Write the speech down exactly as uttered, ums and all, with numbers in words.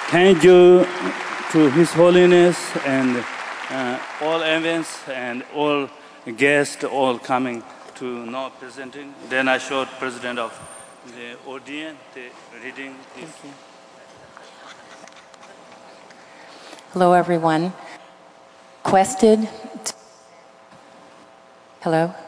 Thank you to His Holiness and uh, all events and all guests all coming to now presenting. Then I showed President of the audience the reading this. Hello, everyone. Quested. Hello.